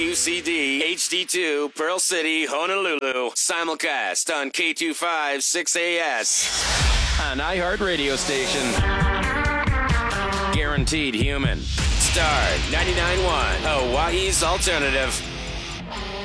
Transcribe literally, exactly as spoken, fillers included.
U C D H D two, Pearl City, Honolulu. Simulcast on K two five six A S. An iHeart radio station. Guaranteed human. Star ninety-nine point one, Hawaii's alternative.